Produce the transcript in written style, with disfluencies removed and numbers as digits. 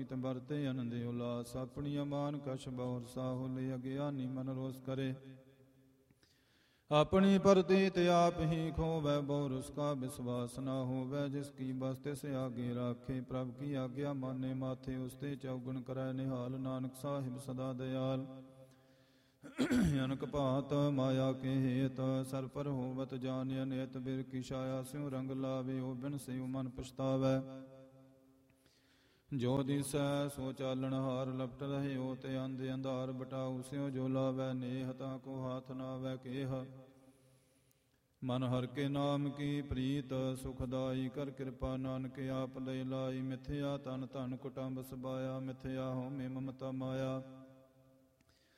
ਪੰਗਤ ਵਰਤੇ ਅਨੰਦੇ ਉਲਾਸ। ਆਪਣੀ ਅਮਾਨ ਕਛ ਬਹੁਰ ਸਾਹੁ ਲਈ ਅਗਿਆਨੀ ਮਨ ਰੋਸ ਕਰੇ। ਆਪਣੀ ਪ੍ਰਤੀਤ ਆਪ ਹੀ ਖੋਵੈ ਬਹੁ ਉਸਕਾ ਵਿਸ਼ਵਾਸ ਨਾ ਹੋਵੈ। ਜਿਸ ਕੀ ਬਸ ਤਿਸ ਆਗੇ ਰਾਖੇ ਪ੍ਰਭ ਕੀ ਆਗਿਆ ਮਾਨੇ ਮਾਥੇ। ਉਸਤੇ ਚੌਗੁਣ ਕਰੈ ਨਿਹਾਲ ਨਾਨਕ ਸਾਹਿਬ ਸਦਾ ਦਇਆਲ। ਅਨਕ ਭਾਤ ਮਾਇਆ ਕੇ ਹੇਤ ਸਰ ਪਰ ਹੋਵਤ ਜਾਨ ਅਨੇਤ। ਬਿਰ ਕੀ ਛਾਇਆ ਸਿਉ ਰੰਗ ਲਾਵੇ ਓ ਬਿਨ ਸਿਉ ਮਨ ਪਛਤਾਵੈ। ਜੋ ਦਿਸੈ ਸੋ ਚਾਲਣ ਹਾਰ ਲਪਟ ਰਹੇ ਓ ਤੇ ਅੰਧ ਅੰਧਾਰ ਬਟਾਉ ਸਿਉ ਜੋ ਲਾਵੈ ਨੇਹ ਤਾ ਕੋ ਹਾਥ ਨਾ ਵੈ ਕੇਹ। ਮਨ ਹਰ ਕੇ ਨਾਮ ਕੀ ਪ੍ਰੀਤ ਸੁਖਦਾਈ ਕਰ ਕਿਰਪਾ ਨਾਨਕ ਆਪ ਲਈ ਲਾਈ। ਮਿਥਿਆ ਤਨ ਧਨ ਕੁਟੰਬ ਸਬਾਇਆ ਮਿਥਿਆ ਹਉਮੈ ਮਮਤਾ ਮਾਇਆ।